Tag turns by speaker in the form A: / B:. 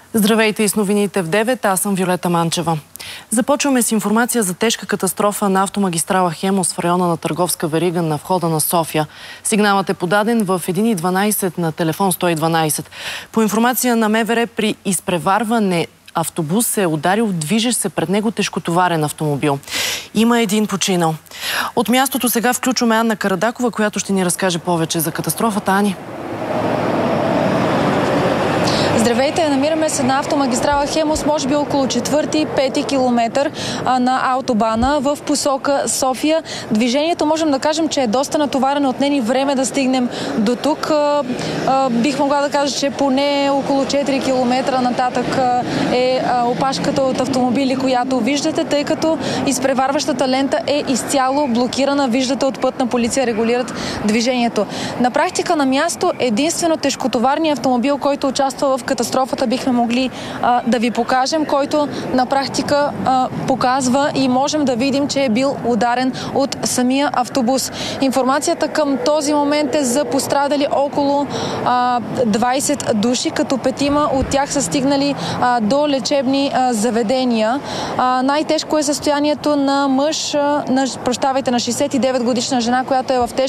A: Здравейте и с новините в 9. Аз съм Виолета Манчева. Започваме с информация за тежка катастрофа на автомагистрала Хемус в района на Търговска верига на входа на София. Сигналът е подаден в 1:12 на телефон 112. По информация на МВР, при изпреварване автобус се е ударил движещ се пред него тежкотоварен автомобил. Има един починал. От мястото сега включваме Анна Карадакова, която ще ни разкаже повече за катастрофата. Ани.
B: Здравейте, намираме се на автомагистрала Хемус, може би около 4-5 километър на автобана в посока София. Движението можем да кажем, че е доста натоварено, отнени време да стигнем до тук. Бих могла да кажа, че поне около 4 километра нататък е опашката от автомобили, която виждате, тъй като изпреварващата лента е изцяло блокирана. Виждате, от Пътна полиция регулират движението. На практика на място единствено тежкотоварният автомобил, който участва в катастрофата, бихме могли да ви покажем, който на практика показва и можем да видим, че е бил ударен от самия автобус. Информацията към този момент е за пострадали около 20 души, като 5 от тях са стигнали до лечебни заведения. Най-тежко е състоянието на мъж, на 69 годишна жена, която е в